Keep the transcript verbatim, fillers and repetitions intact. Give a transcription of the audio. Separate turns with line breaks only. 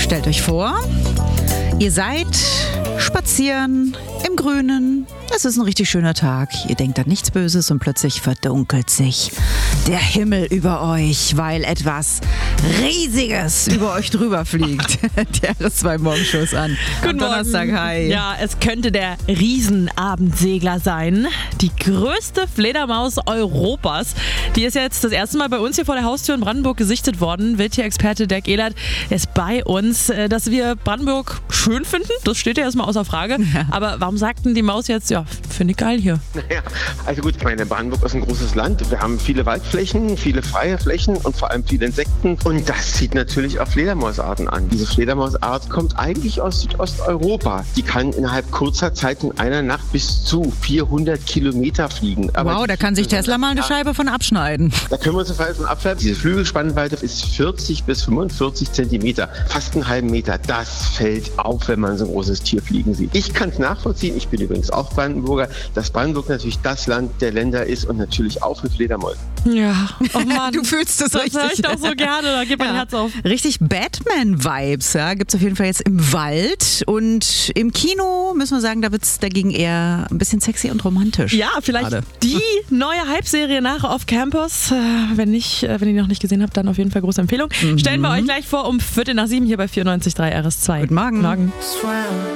Stellt euch vor, ihr seid spazieren im Grünen. Es ist ein richtig schöner Tag. Ihr denkt an nichts Böses und plötzlich verdunkelt sich der Himmel über euch, weil etwas Riesiges über euch drüber fliegt. Der R S zwei Morgenschuss an.
Guten
Am Donnerstag, hi.
Ja, es könnte der Riesenabendsegler sein. Die größte Fledermaus Europas. Die ist jetzt das erste Mal bei uns hier vor der Haustür in Brandenburg gesichtet worden. Wildtierexperte Dirk Ehlert ist bei uns. Dass wir Brandenburg schön finden, das steht ja erstmal außer Frage. Ja. Aber warum sagten die Maus jetzt, ja, finde ich geil hier?
Naja, also gut, ich meine, Brandenburg ist ein großes Land. Wir haben viele Waldflächen, viele freie Flächen und vor allem viele Insekten. Und das zieht natürlich auch Fledermausarten an. Diese Fledermausart kommt eigentlich aus Südosteuropa. Die kann innerhalb kurzer Zeit in einer Nacht bis zu vierhundert Kilometer fliegen. Aber
wow, da kann sich Tesla mal eine Scheibe von abschneiden.
Da können wir uns eine Scheibe von abschneiden. Diese Flügelspannweite ist vierzig bis fünfundvierzig Zentimeter. Fast einen halben Meter. Das fällt auf, wenn man so ein großes Tier fliegen sieht. Ich kann es nachvollziehen. Ich bin übrigens auch Brandenburger, dass Brandenburg natürlich das Land der Länder ist und natürlich auch für Fledermäuse.
Ja, oh Mann.
Du fühlst das,
das
richtig.
Das höre ich doch so gerne, da geht mein
ja.
Herz auf.
Richtig Batman-Vibes, ja, gibt es auf jeden Fall jetzt im Wald. Und im Kino müssen wir sagen, da wird es dagegen eher ein bisschen sexy und romantisch.
Ja, vielleicht Gerade. die neue Hype-Serie nach Off Campus. Wenn nicht, wenn ihr die noch nicht gesehen habt, dann auf jeden Fall große Empfehlung. Mhm. Stellen wir euch gleich vor um Viertel nach sieben hier bei vierundneunzig Komma drei R S zwei.
Guten Morgen.
Morgen.